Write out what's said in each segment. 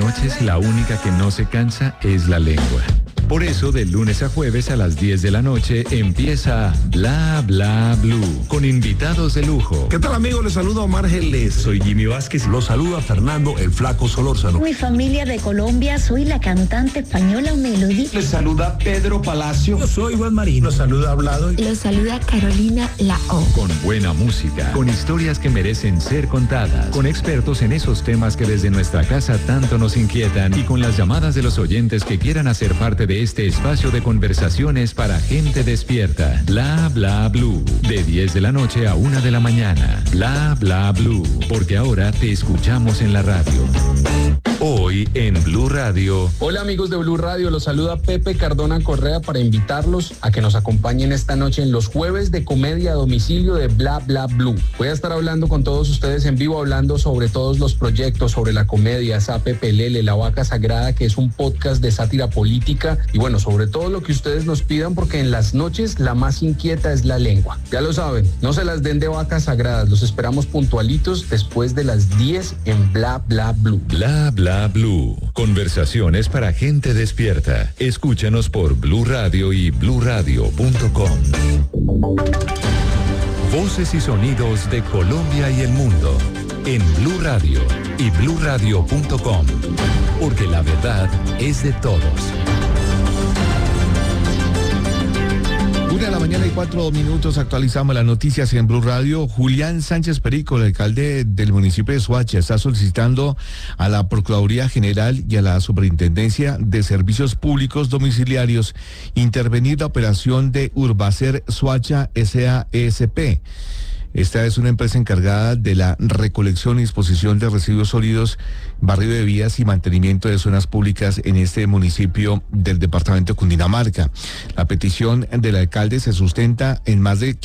noches la única que no se cansa es la lengua. Por eso, de lunes a jueves a las 10 de la noche empieza Bla Bla Blue, con invitados de lujo. ¿Qué tal, amigos? Les saluda Omar Geles. Soy Jimmy Vázquez. Los saluda Fernando el Flaco Solórzano. Mi familia de Colombia, soy la cantante española Melody. Les saluda Pedro Palacio. Yo soy Juan Marino. Los saluda Hablado. Los saluda Carolina Lao. Con buena música, con historias que merecen ser contadas, con expertos en esos temas que desde nuestra casa tanto nos inquietan y con las llamadas de los oyentes que quieran hacer parte de este espacio de conversaciones para gente despierta. Bla Bla Blue, de 10 de la noche a 1 de la mañana. Bla Bla Blue, porque ahora te escuchamos en la radio. Hoy en Blue Radio. Hola amigos de Blue Radio, los saluda Pepe Cardona Correa para invitarlos a que nos acompañen esta noche en los jueves de comedia a domicilio de Bla Bla Blue. Voy a estar hablando con todos ustedes en vivo, hablando sobre todos los proyectos, sobre la comedia, Sape Pelele, La Vaca Sagrada, que es un podcast de sátira política, y bueno, sobre todo lo que ustedes nos pidan, porque en las noches la más inquieta es la lengua. Ya lo saben, no se las den de vacas sagradas, los esperamos puntualitos después de las 10 en Bla Bla Blue. Bla Bla Blue, conversaciones para gente despierta. Escúchanos por Blue Radio y bluradio.com. Voces y sonidos de Colombia y el mundo en Blue Radio y bluradio.com, porque la verdad es de todos. 1:04 a.m, actualizamos las noticias en Blue Radio. Julián Sánchez Perico, el alcalde del municipio de Soacha, está solicitando a la Procuraduría General y a la Superintendencia de Servicios Públicos Domiciliarios intervenir la operación de Urbacer Soacha S.A.E.S.P. Esta es una empresa encargada de la recolección y disposición de residuos sólidos, barrido de vías y mantenimiento de zonas públicas en este municipio del departamento de Cundinamarca. La petición del alcalde se sustenta en más de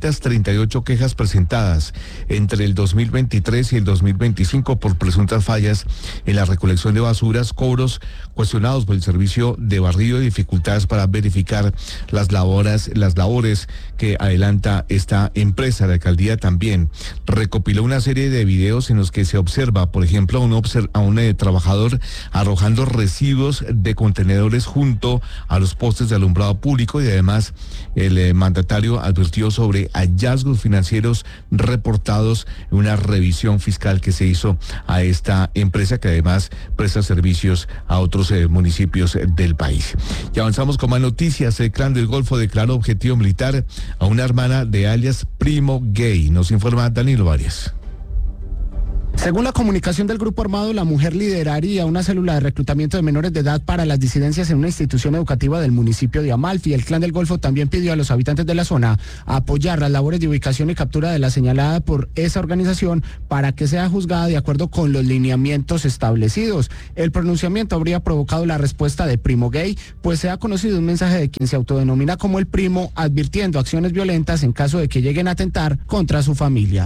538 quejas presentadas entre el 2023 y el 2025 por presuntas fallas en la recolección de basuras, cobros cuestionados por el servicio de barrido y dificultades para verificar las labores que adelanta esta empresa. La alcaldía también recopiló una serie de videos en los que se observa, por ejemplo, a un trabajador arrojando residuos de contenedores junto a los postes de alumbrado público, y además el mandatario advirtió sobre hallazgos financieros reportados en una revisión fiscal que se hizo a esta empresa, que además presta servicios a otros municipios del país. Y avanzamos con más noticias. El Clan del Golfo declaró objetivo militar a una hermana de alias Primo Gay. Nos informa Danilo Arias. Según la comunicación del grupo armado, la mujer lideraría una célula de reclutamiento de menores de edad para las disidencias en una institución educativa del municipio de Amalfi. El Clan del Golfo también pidió a los habitantes de la zona apoyar las labores de ubicación y captura de la señalada por esa organización para que sea juzgada de acuerdo con los lineamientos establecidos. El pronunciamiento habría provocado la respuesta de Primo Gay, pues se ha conocido un mensaje de quien se autodenomina como el Primo, advirtiendo acciones violentas en caso de que lleguen a atentar contra su familia.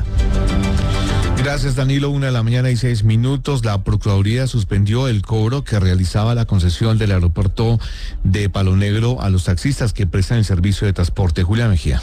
Gracias, Danilo. 1:06 a.m. La Procuraduría suspendió el cobro que realizaba la concesión del aeropuerto de Palo Negro a los taxistas que prestan el servicio de transporte. Julia Mejía.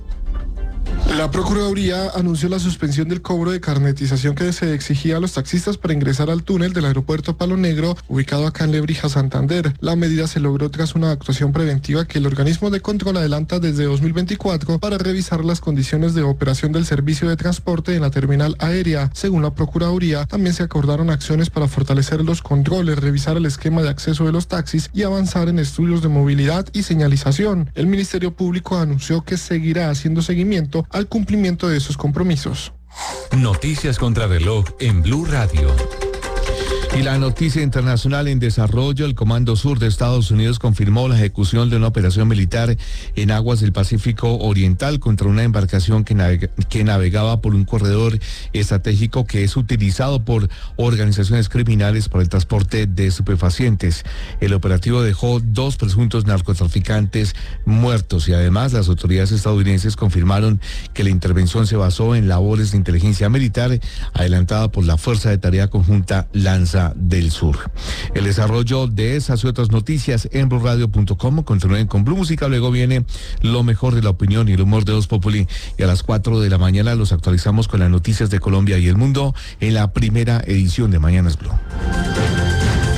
La Procuraduría anunció la suspensión del cobro de carnetización que se exigía a los taxistas para ingresar al túnel del aeropuerto Palo Negro, ubicado acá en Lebrija, Santander. La medida se logró tras una actuación preventiva que el organismo de control adelanta desde 2024 para revisar las condiciones de operación del servicio de transporte en la terminal aérea. Según la Procuraduría, también se acordaron acciones para fortalecer los controles, revisar el esquema de acceso de los taxis y avanzar en estudios de movilidad y señalización. El Ministerio Público anunció que seguirá haciendo seguimiento al cumplimiento de esos compromisos. Noticias contra reloj en Blue Radio. Y la noticia internacional en desarrollo: el Comando Sur de Estados Unidos confirmó la ejecución de una operación militar en aguas del Pacífico Oriental contra una embarcación que navegaba por un corredor estratégico que es utilizado por organizaciones criminales para el transporte de estupefacientes. El operativo dejó 2 presuntos narcotraficantes muertos, y además las autoridades estadounidenses confirmaron que la intervención se basó en labores de inteligencia militar adelantada por la Fuerza de Tarea Conjunta Lanza del Sur. El desarrollo de esas y otras noticias en bluradio.com. Continúen con Blue Música, luego viene lo mejor de la opinión y el humor de Voz Populi, y a las 4 de la mañana los actualizamos con las noticias de Colombia y el mundo en la primera edición de Mañanas Blue.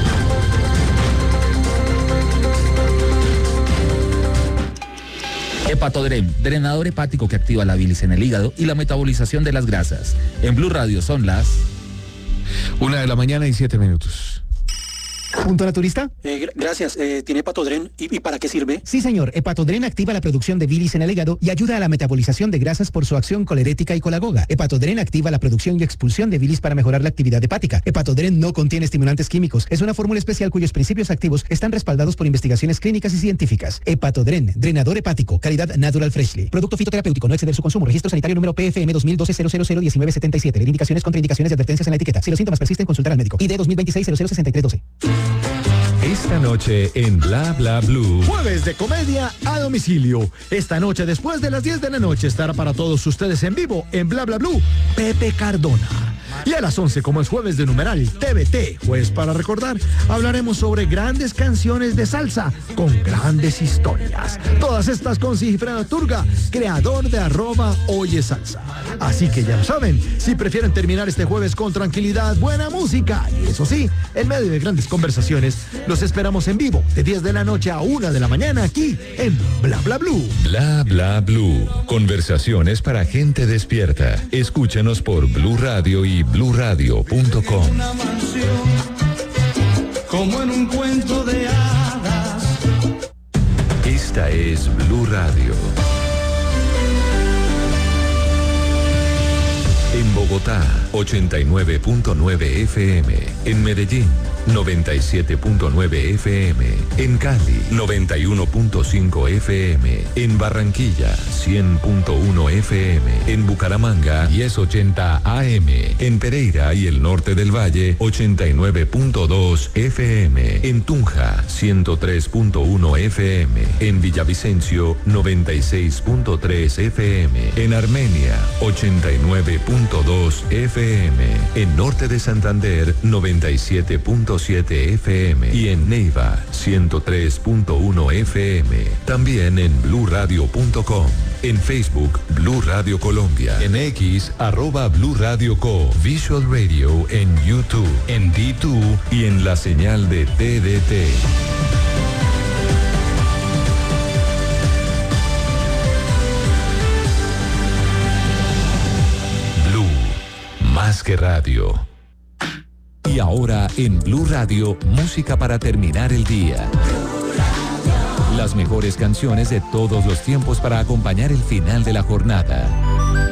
Hepatodren, drenador hepático que activa la bilis en el hígado y la metabolización de las grasas. En Blue Radio son las 1:07 a.m. ¿Punto naturista? Gracias. ¿Tiene Hepatodren? ¿Y para qué sirve? Sí, señor. Hepatodren activa la producción de bilis en el hígado y ayuda a la metabolización de grasas por su acción colerética y colagoga. Hepatodren activa la producción y expulsión de bilis para mejorar la actividad hepática. Hepatodren no contiene estimulantes químicos. Es una fórmula especial cuyos principios activos están respaldados por investigaciones clínicas y científicas. Hepatodren, drenador hepático, calidad Natural Freshly. Producto fitoterapéutico, no exceder su consumo. Registro sanitario número PFM 2012-001977. Leer indicaciones, contraindicaciones y advertencias en la etiqueta. Si los síntomas persisten, consultar al médico. ID 2026-006312. Esta noche en Bla Bla Blue. Jueves de comedia a domicilio. Esta noche después de las 10 de la noche estará para todos ustedes en vivo en Bla Bla Blue Pepe Cardona. Y a las 11, como es jueves de numeral TBT, jueves para recordar, hablaremos sobre grandes canciones de salsa con grandes historias. Todas estas con Sigifredo Turga, creador de @oyesalsa. Así que ya lo saben, si prefieren terminar este jueves con tranquilidad, buena música y eso sí, en medio de grandes conversaciones, los esperamos en vivo de 10 de la noche a 1 de la mañana aquí en Bla Bla Blue. Bla Bla Blue. Conversaciones para gente despierta. Escúchanos por Blue Radio y bluradio.com. Una mansión, como en un cuento de hadas. Esta es Blue Radio. En Bogotá, 89.9 FM. En Medellín, 97.9 FM. En Cali, 91.5 FM. En Barranquilla, 100.1 FM. En Bucaramanga, 1080 AM. En Pereira y el norte del Valle, 89.2 FM. En Tunja, 103.1 FM. En Villavicencio, 96.3 FM. En Armenia, 89.2 FM. En norte de Santander, 97.7 FM. Y en Neiva, 103.1 FM. También en bluradio.com. En Facebook, Blue Radio Colombia. En X, @Blue Radio Co. Visual Radio en YouTube, en D2 y en la señal de TDT. Más que radio. Y ahora en Blue Radio, música para terminar el día. Las mejores canciones de todos los tiempos para acompañar el final de la jornada.